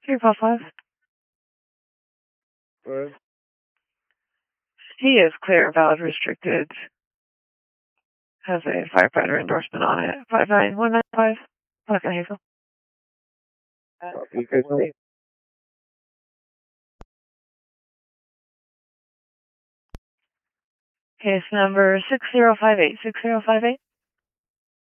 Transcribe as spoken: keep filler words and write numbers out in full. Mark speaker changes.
Speaker 1: Three five five.
Speaker 2: Right.
Speaker 1: He is clear, valid, restricted. Has a firefighter endorsement on it. Five nine one nine five. Fucking Hazel.
Speaker 2: Copy, good.
Speaker 1: Case number six zero five eight. Six zero five eight.